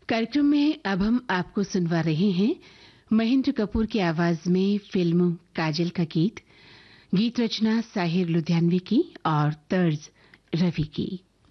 कार्यक्रम में अब हम आपको सुनवा रहे हैं महेंद्र कपूर की आवाज में फिल्म काजल का गीत रचना साहिर लुधियानवी की और तर्ज रवि की।